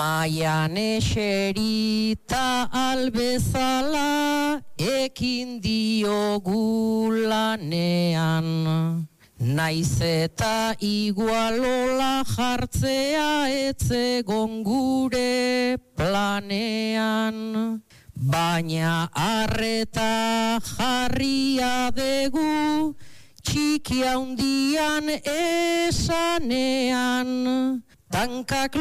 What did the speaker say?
Maian eserita albezala ekin diogu lanean. Naiz eta igualola jartzea etzegon gure planean. Baina arreta jarria dugu txiki handian esanean. Tankak